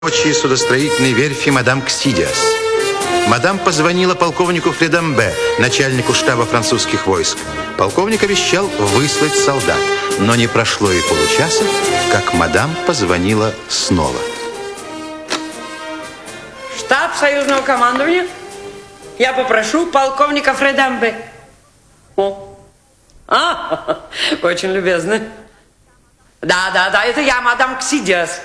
Рабочие судостроительной верфи мадам Ксидиас. Мадам позвонила полковнику Фледамбе, начальнику штаба французских войск. Полковник обещал выслать солдат, но не прошло и получаса, как мадам позвонила снова. Штаб союзного командования. Я попрошу полковника Фледамбе. Очень любезно. Да, это я, мадам Ксидиас.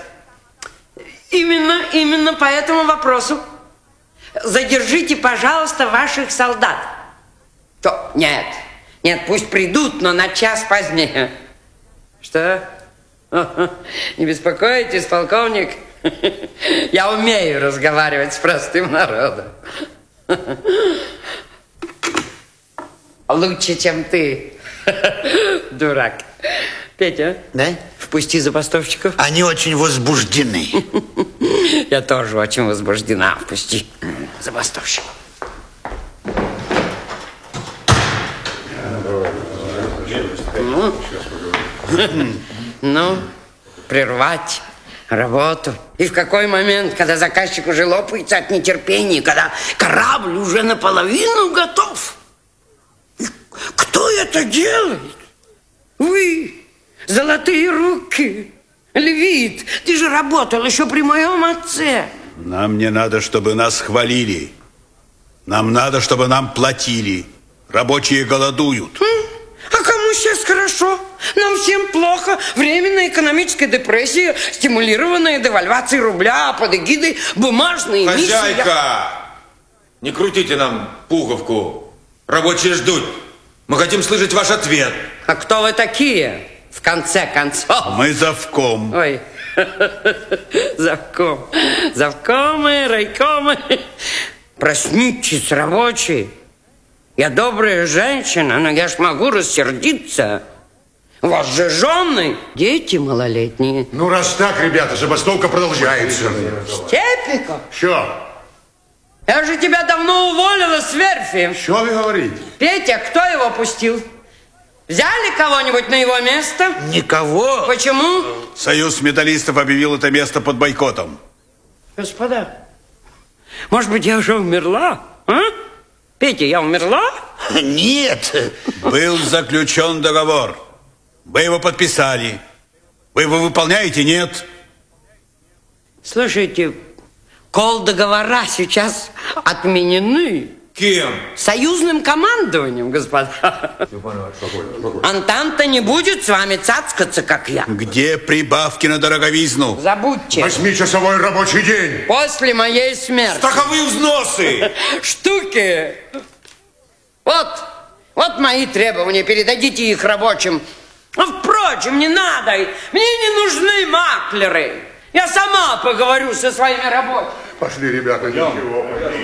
Именно по этому вопросу. Задержите, пожалуйста, ваших солдат. Нет, пусть придут, но на час позднее. Что? Не беспокойтесь, полковник. Я умею разговаривать с простым народом. Лучше, чем ты, дурак. Петя, да? Впусти забастовщиков. Они очень возбуждены. Я тоже очень возбуждена. Впусти забастовщиков. Ну, прервать работу. И в какой момент, когда заказчик уже лопается от нетерпения, когда корабль уже наполовину готов? И кто это делает? Вы, золотые руки, левит, ты же работал еще при моем отце. Нам не надо, чтобы нас хвалили. Нам надо, чтобы нам платили. Рабочие голодуют. А кому сейчас хорошо? Нам всем плохо. Временная экономическая депрессия, стимулированная девальвацией рубля под эгидой бумажной эмиссии. Хозяйка! Не крутите нам пуговку. Рабочие ждут. Мы хотим слышать ваш ответ. А кто вы такие, в конце концов? Мы завком. Ой, завком. Завкомы, райкомы. Проснитесь, рабочие. Я добрая женщина, но я ж могу рассердиться. У вас же жены, дети малолетние. Ну, раз так, ребята, забастовка продолжается. Степиков? Что? Я же тебя давно уволила с верфи. Что вы говорите? Петя, кто его пустил? Взяли кого-нибудь на его место? Никого. Почему? Союз металлистов объявил это место под бойкотом. Господа, может быть, я уже умерла? А? Петя, я умерла? Нет. Был заключен договор. Вы его подписали. Вы его выполняете? Нет. Слушайте, договора сейчас отменены. Кем? Союзным командованием, господа. Антанта не будет с вами цацкаться, как я. Где прибавки на дороговизну? Забудьте. 8-часовой рабочий день. После моей смерти. Страховые взносы. Штуки. Вот мои требования. Передадите их рабочим. А впрочем, не надо. Мне не нужны маклеры. Я сама поговорю со своими рабочими. Пошли, ребята, ничего.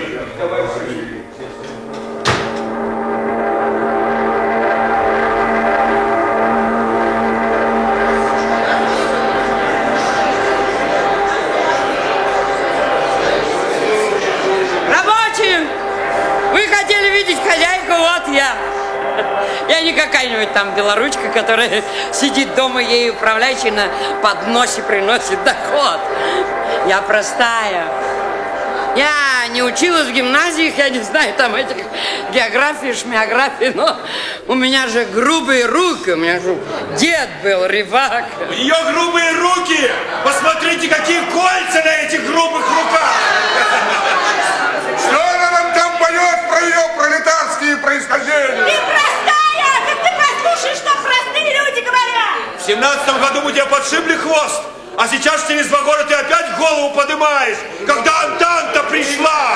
Рабочие, вы хотели видеть хозяйку, вот я. Я не какая-нибудь там белоручка, которая сидит дома, ей управляющий на подносе приносит доход. Я простая. Я не училась в гимназиях, я не знаю там этих географии, шмиографии, но у меня же грубые руки, у меня же дед был рыбак. У нее грубые руки. Посмотрите, какие кольца на этих грубых руках. Что она нам там поет про ее пролетарские происхождения? Ты простая! Так ты послушай, что простые люди говорят! В 17-м году мы тебе подшибли хвост. А сейчас через 2 года ты опять голову поднимаешь, когда Антанта пришла.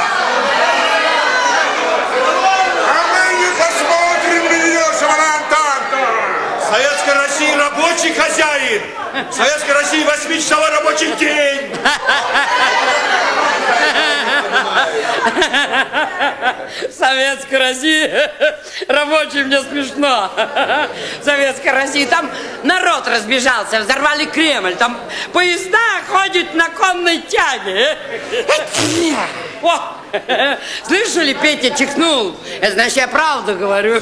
А мы не посмотрим на нее, что она Антанта. В Советской России рабочий хозяин. В Советской России 8-часовой рабочий день. В Советской России рабочий мне смешно. В Советской России там народ разбежался, взорвали Кремль, там поезда ходят на конной тяге. О, слышали, Петя чихнул. Это значит, я правду говорю.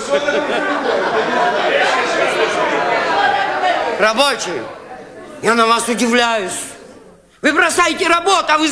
Рабочие, я на вас удивляюсь. Вы бросаете работу, а вы